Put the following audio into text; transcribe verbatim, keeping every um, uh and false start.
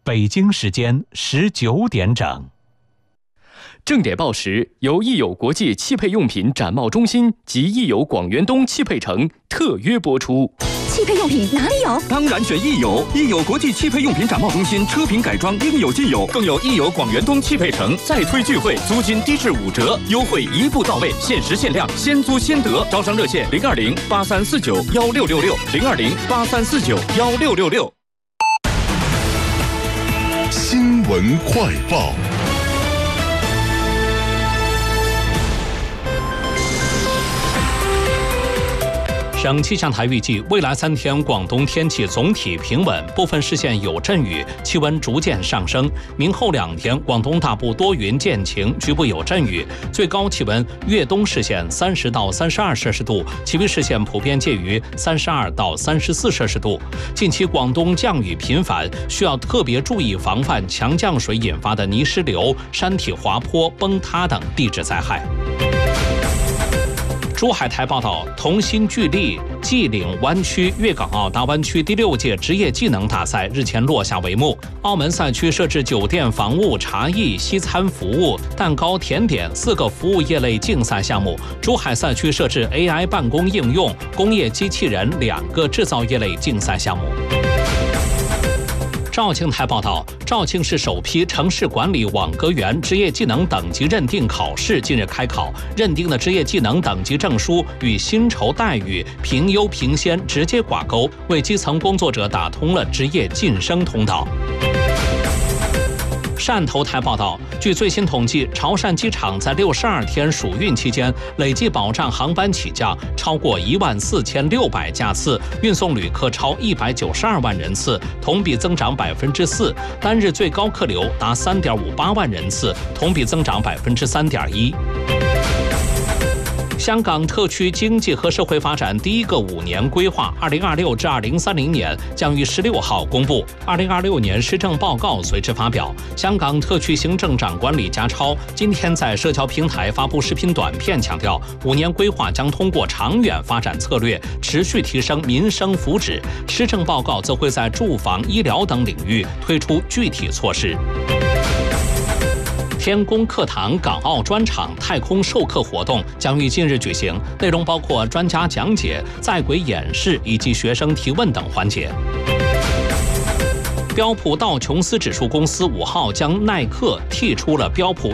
北京时间十九点整。 正点报时由益友国际汽配用品展贸中心及益友广元东汽配城特约播出。 汽配用品哪里有？ 当然选益友，益友国际汽配用品展贸中心，车品改装应有尽有，更有益友广元东汽配城再推聚会，租金低至五折，优惠一步到位，限时限量，先租先得。招商热线零二零八三四九幺六六六零二零八三四九幺六六六。 新闻快报。 省气象台预计，未来三天广东天气总体平稳，部分市县有阵雨，气温逐渐上升。明后两天，广东大部多云见晴，局部有阵雨，最高气温粤东市县三十到三十二摄氏度，其余市县普遍介于三十二到三十四摄氏度。近期广东降雨频繁，需要特别注意防范强降水引发的泥石流、山体滑坡、崩塌等地质灾害。珠海台报道，同心聚力蓟岭湾区粤港澳大湾区第六届职业技能大赛日前落下帷幕。澳门赛区设置酒店、房务、茶艺、西餐服务、蛋糕、甜点四个服务业类竞赛项目；珠海赛区设置 A I 办公应用、工业机器人两个制造业类竞赛项目。肇庆台报道，肇庆市首批城市管理网格员职业技能等级认定考试近日开考，认定的职业技能等级证书与薪酬待遇、评优评先直接挂钩，为基层工作者打通了职业晋升通道。汕头台报道，据最新统计，潮汕机场在六十二天暑运期间累计保障航班起降超过一万四千六百架次，运送旅客超一百九十二万人次，同比增长百分之四，单日最高客流达三点五八万人次，同比增长百分之三点一。香港特区经济和社会发展第一个五年规划二零二六至二零三零年将于十六号公布。二零二六年施政报告随之发表。香港特区行政长官李家超今天在社交平台发布视频短片，强调五年规划将通过长远发展策略持续提升民生福祉，施政报告则会在住房、医疗等领域推出具体措施。天宫课堂港澳专场太空授课活动将于近日举行，内容包括专家讲解、在轨演示以及学生提问等环节。标普道琼斯指数公司五号将耐克剔出了标普